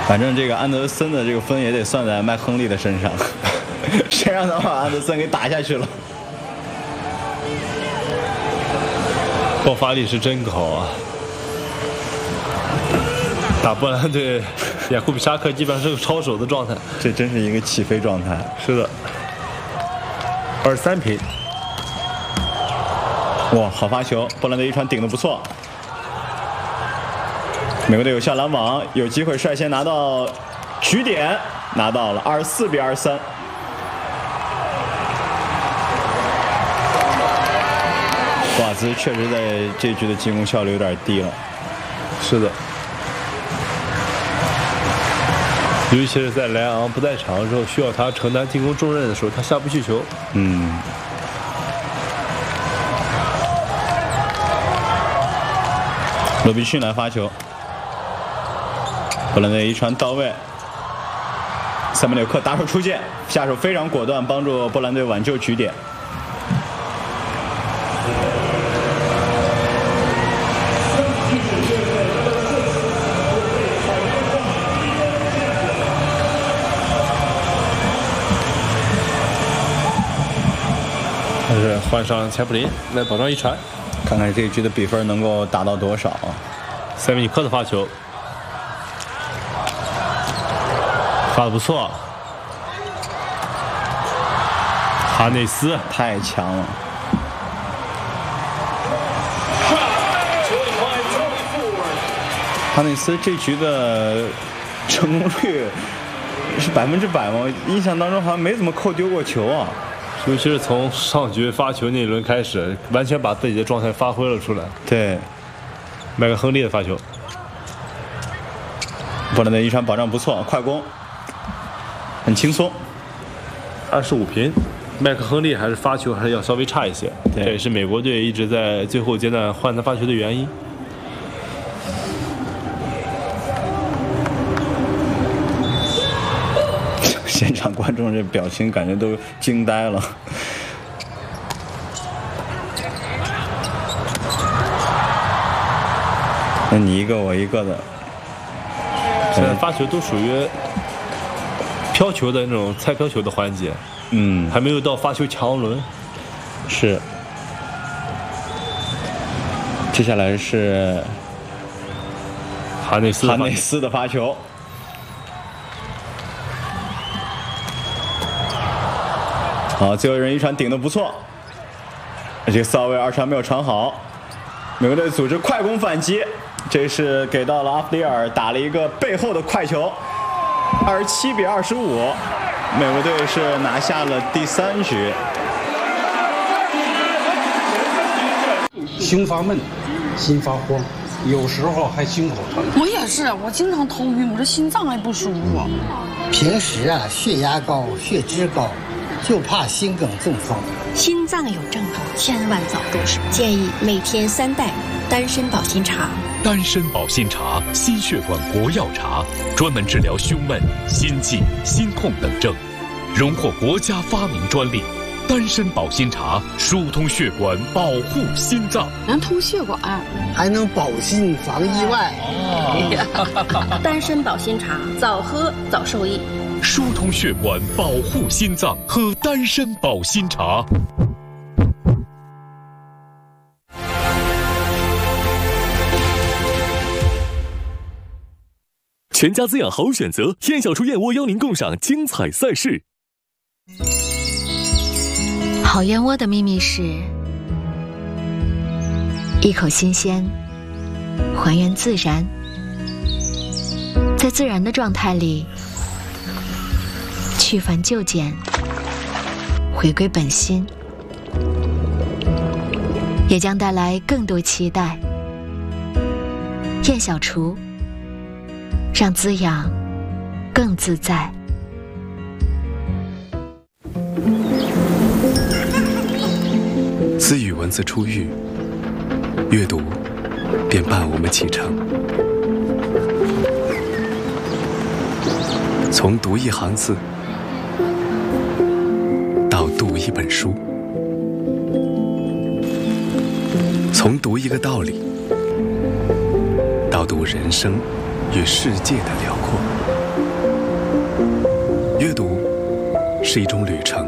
反正这个安德森的这个分也得算在麦亨利的身上，谁让他把安德森给打下去了？ 爆发力是真高啊！打波兰队，雅库比沙克基本上是个超手的状态， 这真是一个起飞状态。 是的，23平。 哇，好发球！波兰队一传顶得不错。美国队有效拦网，有机会率先拿到局点，拿到了24比23。布瓦兹确实在这局的进攻效率有点低了。 是的，尤其是在莱昂不在场的时候，需要他承担进攻重任的时候，他下不去球。 罗比逊来发球。波兰队一传到位，塞门纽克打手出界，下手非常果断，帮助波兰队挽救局点。 但是换上钱普林来保障一传， 看看这一局的比分能够达到多少。 塞维尼克的发球。发的不错，哈内斯太强了。哈内斯这局的成功率是100%吗？印象当中好像没怎么扣丢过球啊。 尤其是从上局发球那一轮开始，完全把自己的状态发挥了出来。 对， 麦克亨利的发球， 波兰队一传保障不错，快攻。很轻松 ，25平。麦克亨利还是发球还是要稍微差一些，这也是美国队一直在最后阶段换他发球的原因。 现场观众这表情感觉都惊呆了。那你一个我一个的， 现在发球都属于飘球的那种猜飘球的环节，还没有到发球强轮。 是，接下来是哈内斯的发球。好，最后一人一传顶得不错，这个4号位二传没有传好，美国队组织快攻反击，这是给到了阿弗里尔，打了一个背后的快球。27比25，美国队是拿下了第3局。 胸发闷，心发慌，有时候还心口疼。 我也是，我经常头晕，我这心脏还不舒服。 平时啊，血压高，血脂高，就怕心梗中风。 心脏有症状，千万早重视。建议每天3袋丹参保心茶。 丹参保心茶，心血管国药茶，专门治疗胸闷、心悸、心痛等症，荣获国家发明专利。丹参保心茶疏通血管，保护心脏， 能通血管， 还能保心防意外。 丹参保心茶，早喝早受益。 疏通血管，保护心脏，喝丹参保心茶。 全家滋养好选择，燕小厨燕窝邀您共赏精彩赛事。 好燕窝的秘密是一口新鲜，还原自然，在自然的状态里去繁就简，回归本心，也将带来更多期待。燕小厨，让滋养更自在。 自与文字出狱，阅读便伴我们启程。从读一行字到读一本书，从读一个道理到读人生与世界的辽阔。 是一种旅程。